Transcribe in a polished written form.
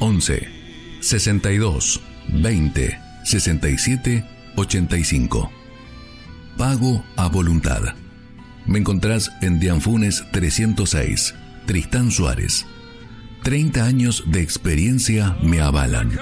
11 62 20 67 85. Pago a voluntad. Me encontrás en Dianfunes 306, Tristán Suárez. 30 años de experiencia me avalan.